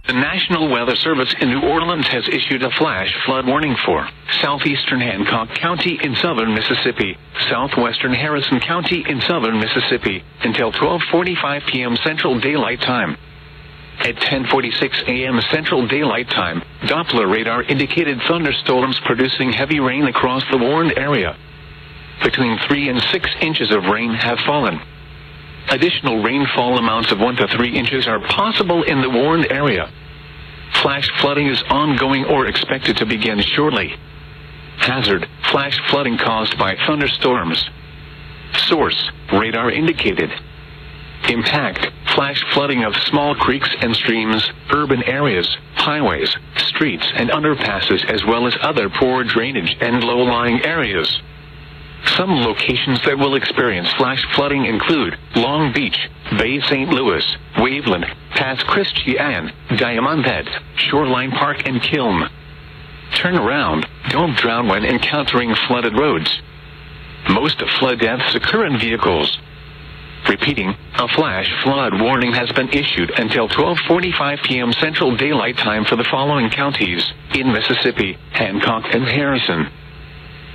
The National Weather Service in New Orleans has issued a flash flood warning for southeastern Hancock County in southern Mississippi, southwestern Harrison County in southern Mississippi, until 12:45 p.m. Central Daylight Time. At 10:46 a.m. Central Daylight Time, Doppler radar indicated thunderstorms producing heavy rain across the warned area. Between 3 and 6 inches of rain have fallen. Additional rainfall amounts of 1 to 3 inches are possible in the warned area. Flash flooding is ongoing or expected to begin shortly. Hazard: flash flooding caused by thunderstorms. Source: radar indicated. Impact: flash flooding of small creeks and streams, urban areas, highways, streets and underpasses, as well as other poor drainage and low-lying areas. Some locations that will experience flash flooding include Long Beach, Bay St. Louis, Waveland, Pass Christian, Diamond Head, Shoreline Park, and Kiln. Turn around. Don't drown when encountering flooded roads. Most flood deaths occur in vehicles. Repeating, a flash flood warning has been issued until 12:45 p.m. Central Daylight Time for the following counties in Mississippi: Hancock and Harrison.